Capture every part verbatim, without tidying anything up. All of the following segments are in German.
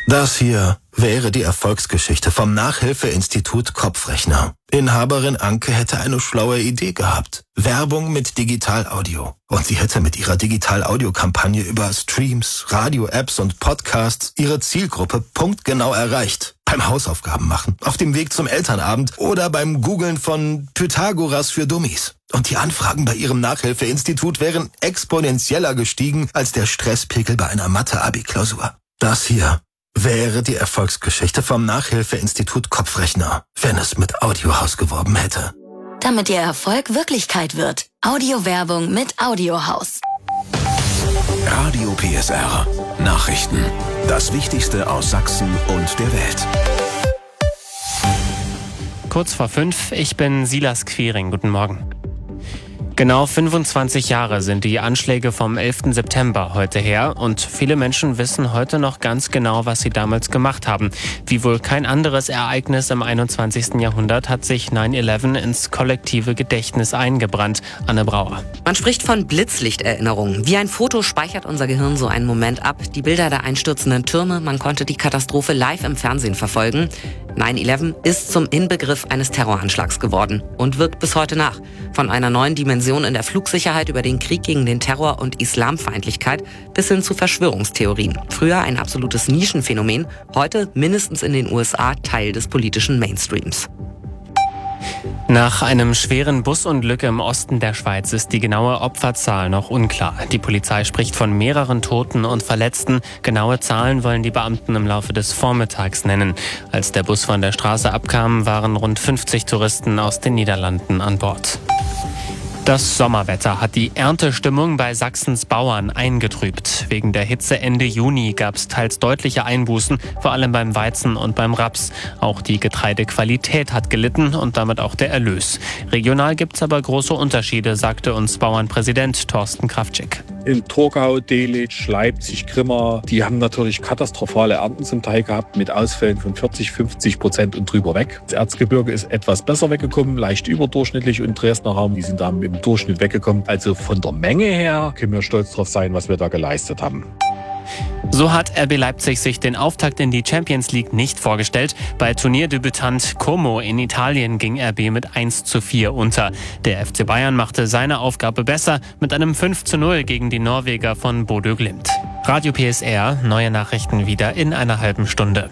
Das hier wäre die Erfolgsgeschichte vom Nachhilfeinstitut Kopfrechner. Inhaberin Anke hätte eine schlaue Idee gehabt. Werbung mit Digital-Audio. Und sie hätte mit ihrer Digital-Audio-Kampagne über Streams, Radio-Apps und Podcasts ihre Zielgruppe punktgenau erreicht. Beim Hausaufgaben machen, auf dem Weg zum Elternabend oder beim Googlen von Pythagoras für Dummies. Und die Anfragen bei ihrem Nachhilfeinstitut wären exponentieller gestiegen als der Stresspegel bei einer Mathe-Abi-Klausur. Das hier wäre die Erfolgsgeschichte vom Nachhilfeinstitut Kopfrechner, wenn es mit Audiohaus geworben hätte. Damit Ihr Erfolg Wirklichkeit wird. Audiowerbung mit Audiohaus. Radio P S R. Nachrichten. Das Wichtigste aus Sachsen und der Welt. Kurz vor fünf, ich bin Silas Quiring. Guten Morgen. Genau fünfundzwanzig Jahre sind die Anschläge vom elften September heute her und viele Menschen wissen heute noch ganz genau, was sie damals gemacht haben. Wie wohl kein anderes Ereignis im einundzwanzigsten Jahrhundert hat sich neun elf ins kollektive Gedächtnis eingebrannt. Anne Brauer. Man spricht von Blitzlichterinnerungen. Wie ein Foto speichert unser Gehirn so einen Moment ab. Die Bilder der einstürzenden Türme, man konnte die Katastrophe live im Fernsehen verfolgen. neun elf ist zum Inbegriff eines Terroranschlags geworden und wirkt bis heute nach. Von einer neuen Dimension in der Flugsicherheit über den Krieg gegen den Terror und Islamfeindlichkeit bis hin zu Verschwörungstheorien. Früher ein absolutes Nischenphänomen, heute mindestens in den U S A Teil des politischen Mainstreams. Nach einem schweren Busunglück im Osten der Schweiz ist die genaue Opferzahl noch unklar. Die Polizei spricht von mehreren Toten und Verletzten. Genaue Zahlen wollen die Beamten im Laufe des Vormittags nennen. Als der Bus von der Straße abkam, waren rund fünfzig Touristen aus den Niederlanden an Bord. Das Sommerwetter hat die Erntestimmung bei Sachsens Bauern eingetrübt. Wegen der Hitze Ende Juni gab es teils deutliche Einbußen, vor allem beim Weizen und beim Raps. Auch die Getreidequalität hat gelitten und damit auch der Erlös. Regional gibt es aber große Unterschiede, sagte uns Bauernpräsident Thorsten Kraftschik. In Torgau, Delitzsch, Leipzig, Grimma, die haben natürlich katastrophale Ernten zum Teil gehabt mit Ausfällen von vierzig, fünfzig Prozent und drüber weg. Das Erzgebirge ist etwas besser weggekommen, leicht überdurchschnittlich, und Dresdner Raum, die sind da im Durchschnitt weggekommen. Also von der Menge her können wir stolz drauf sein, was wir da geleistet haben. So hat R B Leipzig sich den Auftakt in die Champions League nicht vorgestellt. Bei Turnierdebütant Como in Italien ging R B mit eins zu vier unter. Der F C Bayern machte seine Aufgabe besser mit einem fünf zu null gegen die Norweger von Bodø Glimt. Radio P S R, neue Nachrichten wieder in einer halben Stunde.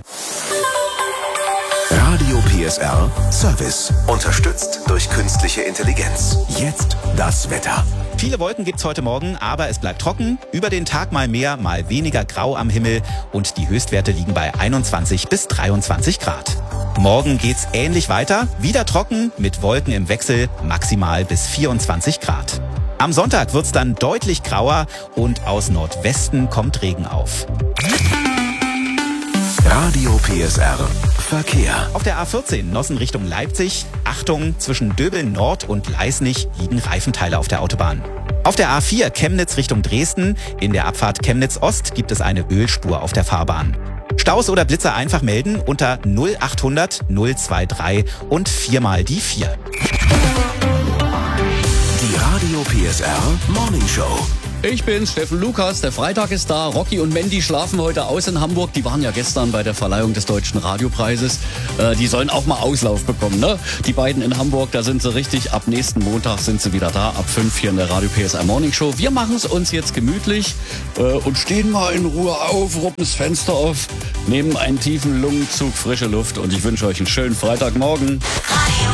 Radio P S R Service. Unterstützt durch künstliche Intelligenz. Jetzt das Wetter. Viele Wolken gibt's heute Morgen, aber es bleibt trocken. Über den Tag mal mehr, mal weniger grau am Himmel. Und die Höchstwerte liegen bei einundzwanzig bis dreiundzwanzig Grad. Morgen geht's ähnlich weiter. Wieder trocken, mit Wolken im Wechsel, maximal bis vierundzwanzig Grad. Am Sonntag wird's dann deutlich grauer und aus Nordwesten kommt Regen auf. Radio P S R Verkehr. Auf der A vierzehn Nossen Richtung Leipzig. Achtung, zwischen Döbeln Nord und Leisnig liegen Reifenteile auf der Autobahn. Auf der A vier Chemnitz Richtung Dresden. In der Abfahrt Chemnitz Ost gibt es eine Ölspur auf der Fahrbahn. Staus oder Blitzer einfach melden unter null achthundert null drei drei und viermal die vier. Die Radio P S R Morning Show. Ich bin Steffen Lukas, der Freitag ist da. Rocky und Mandy schlafen heute aus in Hamburg. Die waren ja gestern bei der Verleihung des Deutschen Radiopreises. Äh, die sollen auch mal Auslauf bekommen, ne? Die beiden in Hamburg, da sind sie richtig. Ab nächsten Montag sind sie wieder da, ab fünf hier in der Radio P S R Morning Show. Wir machen es uns jetzt gemütlich äh, und stehen mal in Ruhe auf, ruppen das Fenster auf, nehmen einen tiefen Lungenzug frische Luft und ich wünsche euch einen schönen Freitagmorgen. Radio